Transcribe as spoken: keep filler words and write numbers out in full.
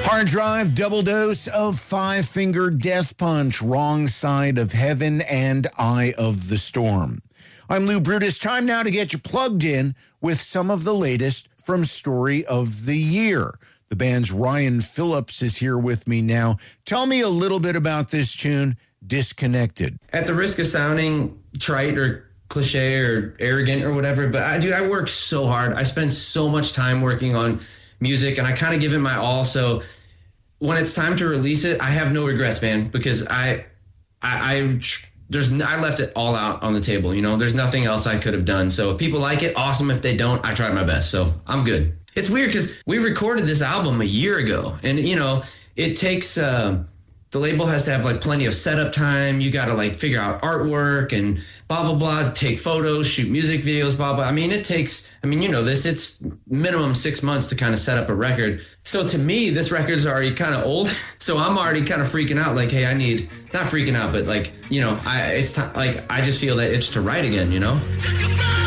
Hard Drive, double dose of Five Finger Death Punch, Wrong Side of Heaven, and Eye of the Storm. I'm Lou Brutus. Time now to get you plugged in with some of the latest from Story of the Year. The band's Ryan Phillips is here with me now. Tell me a little bit about this tune, Disconnected. At the risk of sounding trite or cliche or arrogant or whatever, but I, dude, I work so hard. I spend so much time working on music, and I kind of give it my all. So when it's time to release it, I have no regrets, man, because I, I, I there's I left it all out on the table. You know, there's nothing else I could have done. So if people like it, awesome. If they don't, I tried my best. So I'm good. It's weird because we recorded this album a year ago, and you know, it takes. Uh, The label has to have like plenty of setup time. You got to like figure out artwork and blah, blah, blah, take photos, shoot music videos, blah, blah. I mean, it takes, I mean, you know this, it's minimum six months to kind of set up a record. So to me, this record's already kind of old. So I'm already kind of freaking out like, hey, I need, not freaking out, but like, you know, I, it's t- like, I just feel that itch to write again, you know?